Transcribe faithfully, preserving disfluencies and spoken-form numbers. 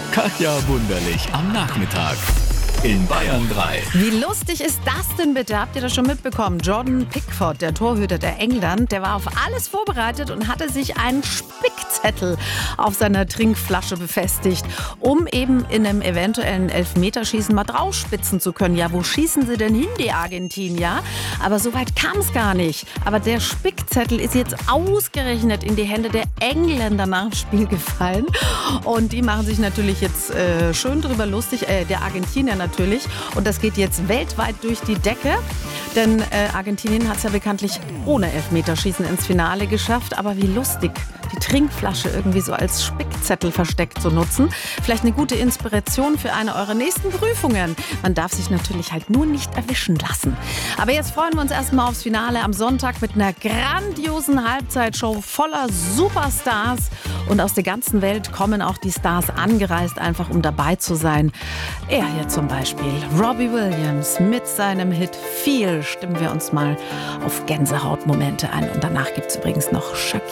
Katja Wunderlich am Nachmittag. In Bayern drei. Wie lustig ist das denn bitte? Habt ihr das schon mitbekommen? Jordan Pickford, der Torhüter der England, der war auf alles vorbereitet und hatte sich einen Spickzettel auf seiner Trinkflasche befestigt, um eben in einem eventuellen Elfmeterschießen mal draufspitzen zu können. Ja, wo schießen sie denn hin, die Argentinier? Aber so weit kam es gar nicht. Aber der Spickzettel ist jetzt ausgerechnet in die Hände der Engländer nach dem Spiel gefallen. Und die machen sich natürlich jetzt äh, schön drüber lustig, äh, der Argentinier natürlich. Natürlich. Und das geht jetzt weltweit durch die Decke. Denn äh, Argentinien hat es ja bekanntlich ohne Elfmeterschießen ins Finale geschafft. Aber wie lustig, die Trinkflasche irgendwie so als Spickzettel versteckt zu nutzen. Vielleicht eine gute Inspiration für eine eurer nächsten Prüfungen. Man darf sich natürlich halt nur nicht erwischen lassen. Aber jetzt freuen wir uns erstmal aufs Finale am Sonntag mit einer grandiosen Halbzeitshow voller Superstars. Und aus der ganzen Welt kommen auch die Stars angereist, einfach um dabei zu sein. Er hier zum Beispiel, Robbie Williams mit seinem Hit Feel. Stimmen wir uns mal auf Gänsehautmomente ein. Und danach gibt es übrigens noch Shakira.